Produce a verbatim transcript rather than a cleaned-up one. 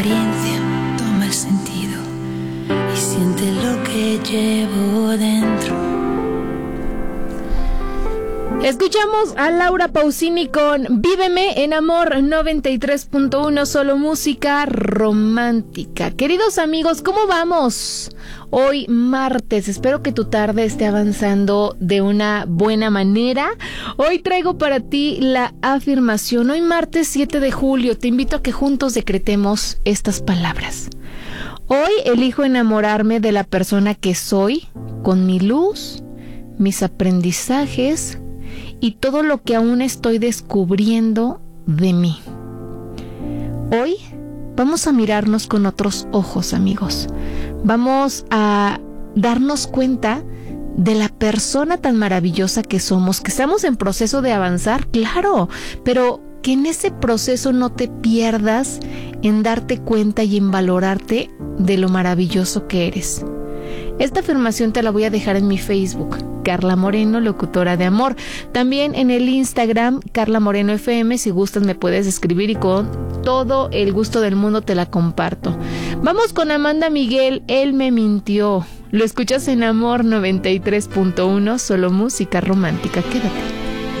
Toma el sentido y siente lo que llevo dentro. Escuchamos a Laura Pausini con Víveme en Amor noventa y tres punto uno, solo música romántica. Queridos amigos, ¿cómo vamos? Hoy martes, espero que tu tarde esté avanzando de una buena manera. Hoy traigo para ti la afirmación. Hoy martes siete de julio, te invito a que juntos decretemos estas palabras. Hoy elijo enamorarme de la persona que soy, con mi luz, mis aprendizajes y todo lo que aún estoy descubriendo de mí. Hoy vamos a mirarnos con otros ojos, amigos. Vamos a darnos cuenta de la persona tan maravillosa que somos, que estamos en proceso de avanzar, claro, pero que en ese proceso no te pierdas en darte cuenta y en valorarte de lo maravilloso que eres. Esta afirmación te la voy a dejar en mi Facebook, Carla Moreno, locutora de amor. También en el Instagram, Carla Moreno F M, si gustas me puedes escribir y con todo el gusto del mundo te la comparto. Vamos con Amanda Miguel, Él me mintió. Lo escuchas en Amor noventa y tres punto uno, solo música romántica. Quédate.